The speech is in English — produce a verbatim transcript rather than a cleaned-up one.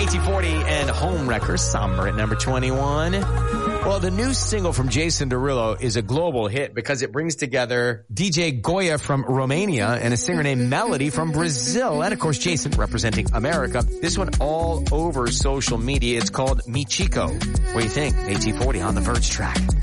A T forty and Homewrecker, Summer at number twenty-one. Well, the new single from Jason Derulo is a global hit because it brings together D J Goya from Romania and a singer named Melody from Brazil. And of course, Jason representing America. This one all over social media. It's called Mi Chico. What do you think? A T forty on the Verge track.